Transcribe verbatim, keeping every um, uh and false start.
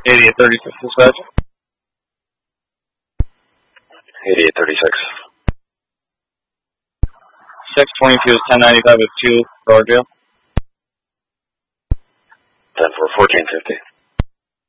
eighty-eight thirty-six dispatch. eighty-eight thirty-six. six twenty-two is ten ninety-five with two guardrail. ten for fourteen fifty.